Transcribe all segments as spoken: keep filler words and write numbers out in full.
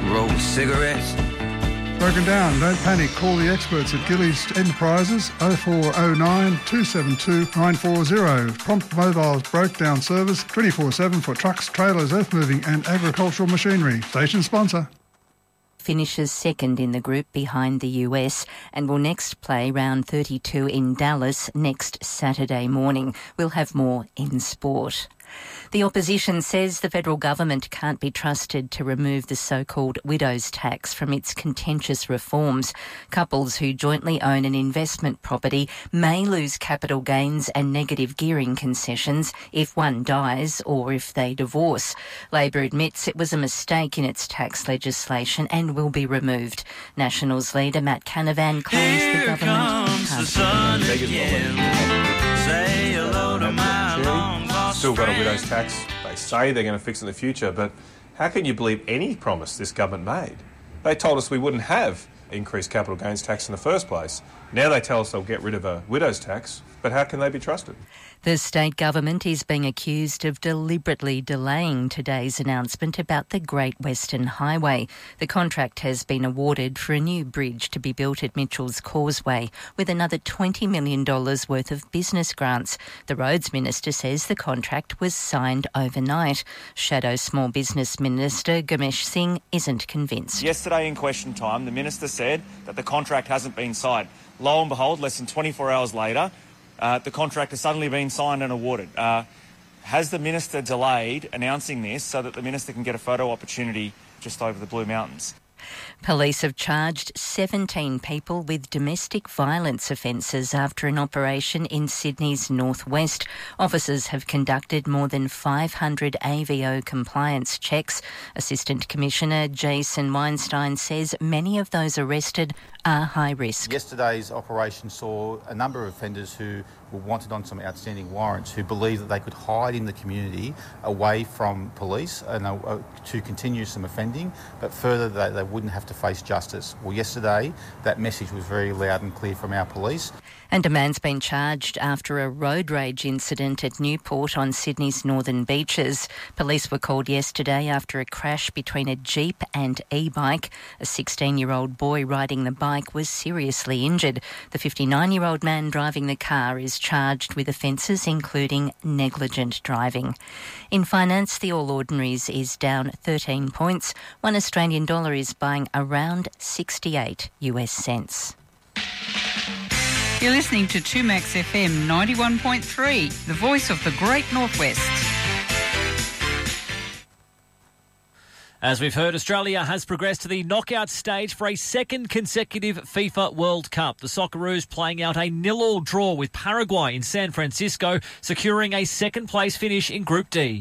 roll cigarettes. Broken down, don't panic. Call the experts at Gillies Enterprises oh four oh nine, two seven two, nine four zero. Prompt Mobile's broke down service twenty-four seven for trucks, trailers, earth moving and agricultural machinery. Station sponsor. Finishes second in the group behind the U S and will next play round thirty-two in Dallas next Saturday morning. We'll have more in sport. The opposition says the federal government can't be trusted to remove the so-called widow's tax from its contentious reforms. Couples who jointly own an investment property may lose capital gains and negative gearing concessions if one dies or if they divorce. Labor admits it was a mistake in its tax legislation and will be removed. Nationals leader Matt Canavan claims Here the government comes can't the sun again. Say hello to my long lost Still got a friend. widow's tax. They say they're going to fix it in the future, but how can you believe any promise this government made? They told us we wouldn't have increased capital gains tax in the first place. Now they tell us they'll get rid of a widow's tax, but how can they be trusted? The state government is being accused of deliberately delaying today's announcement about the Great Western Highway. The contract has been awarded for a new bridge to be built at Mitchell's Causeway, with another twenty million dollars worth of business grants. The Roads Minister says the contract was signed overnight. Shadow Small Business Minister Gamesh Singh isn't convinced. Yesterday in question time, the Minister said that the contract hasn't been signed. Lo and behold, less than twenty-four hours later, Uh, the contract has suddenly been signed and awarded. Uh, has the Minister delayed announcing this so that the Minister can get a photo opportunity just over the Blue Mountains? Police have charged seventeen people with domestic violence offences after an operation in Sydney's northwest. Officers have conducted more than five hundred A V O compliance checks. Assistant Commissioner Jason Weinstein says many of those arrested are high risk. Yesterday's operation saw a number of offenders who were wanted on some outstanding warrants who believed that they could hide in the community away from police and uh, to continue some offending, but further that they wouldn't have to face justice. Well, yesterday that message was very loud and clear from our police. And a man's been charged after a road rage incident at Newport on Sydney's northern beaches. Police were called yesterday after a crash between a Jeep and e-bike. A sixteen-year-old boy riding the bike was seriously injured. The fifty-nine-year-old man driving the car is charged with offences including negligent driving. In finance, the All Ordinaries is down thirteen points. One Australian dollar is buying around sixty-eight US cents. You're listening to two Max F M ninety-one point three, the voice of the Great Northwest. As we've heard, Australia has progressed to the knockout stage for a second consecutive FIFA World Cup. The Socceroos playing out a nil-all draw with Paraguay in San Francisco, securing a second-place finish in Group D.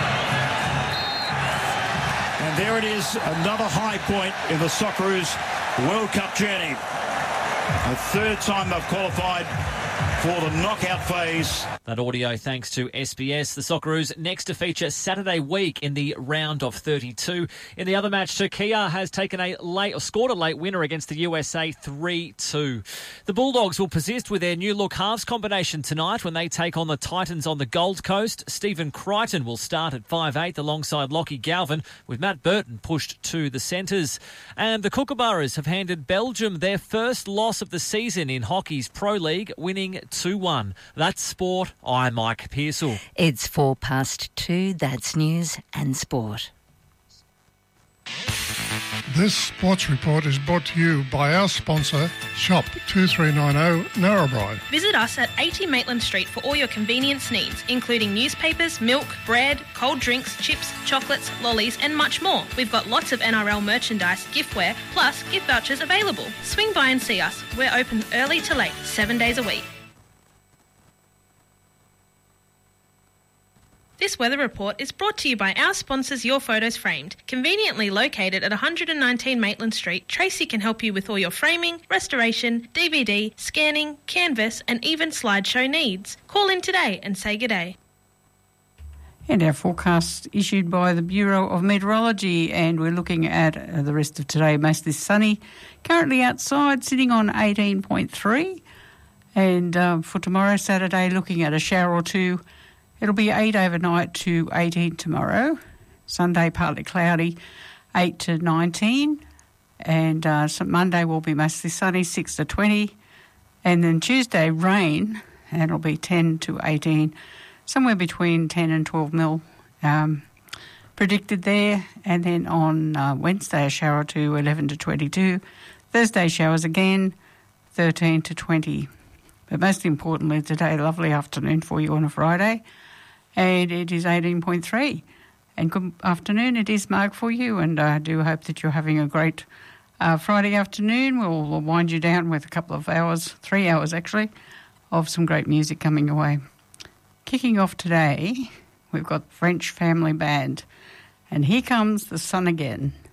And there it is, another high point in the Socceroos World Cup journey. A third time they've qualified for the knockout phase. That audio thanks to S B S. The Socceroos next to feature Saturday week in the round of thirty-two. In the other match, Turkey has taken a late or scored a late winner against the U S A three two. The Bulldogs will persist with their new look halves combination tonight when they take on the Titans on the Gold Coast. Stephen Crichton will start at five eight alongside Lockie Galvin, with Matt Burton pushed to the centres. And the Kookaburras have handed Belgium their first loss of the season in hockey's Pro League, winning two one. That's sport. I'm Mike Pearsall. It's four past two. That's news and sport. This sports report is brought to you by our sponsor, Shop two three nine zero Narrabri. Visit us at eighty Maitland Street for all your convenience needs, including newspapers, milk, bread, cold drinks, chips, chocolates, lollies and much more. We've got lots of N R L merchandise, giftware, plus gift vouchers available. Swing by and see us. We're open early to late, seven days a week. This weather report is brought to you by our sponsors Your Photos Framed. Conveniently located at one hundred nineteen Maitland Street, Tracy can help you with all your framing, restoration, D V D, scanning, canvas and even slideshow needs. Call in today and say g'day. And our forecast issued by the Bureau of Meteorology, and we're looking at uh, the rest of today, mostly sunny. Currently outside, sitting on eighteen point three. And uh, for tomorrow, Saturday, looking at a shower or two. It'll be eight overnight to eighteen tomorrow. Sunday, partly cloudy. eight to nineteen. And uh, so Monday will be mostly sunny, six to twenty. And then Tuesday, rain, and it'll be ten to eighteen, somewhere between ten and twelve mil um, predicted there. And then on uh, Wednesday, a shower to eleven to twenty-two. Thursday, showers again, thirteen to twenty. But most importantly today, lovely afternoon for you on a Friday, and it is eighteen point three. And good afternoon, it is Mark for you, and I do hope that you're having a great uh, Friday afternoon. We'll, we'll wind you down with a couple of hours, three hours actually, of some great music coming your way. Kicking off today, we've got French Family Band, and Here Comes the Sun Again.